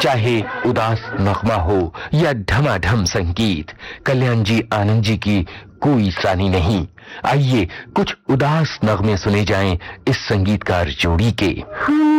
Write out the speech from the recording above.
चाहे उदास नगमा हो या ढमाढम संगीत, कल्याण जी आनंद जी की कोई सानी नहीं। आइए कुछ उदास नगमे सुने जाएं इस संगीतकार जोड़ी के।